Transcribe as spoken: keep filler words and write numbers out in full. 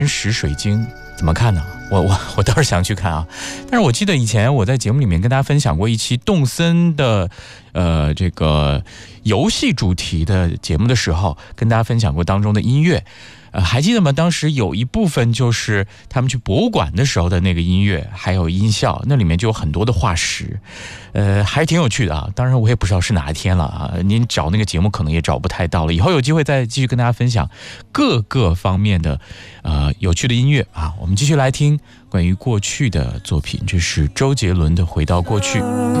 石水晶怎么看呢？我我我倒是想去看啊，但是我记得以前我在节目里面跟大家分享过一期动森的呃这个游戏主题的节目的时候，跟大家分享过当中的音乐。呃，还记得吗？当时有一部分就是他们去博物馆的时候的那个音乐，还有音效，那里面就有很多的化石，呃，还挺有趣的啊。当然，我也不知道是哪一天了啊，您找那个节目可能也找不太到了。以后有机会再继续跟大家分享各个方面的呃有趣的音乐啊。我们继续来听关于过去的作品，这是周杰伦的《回到过去》。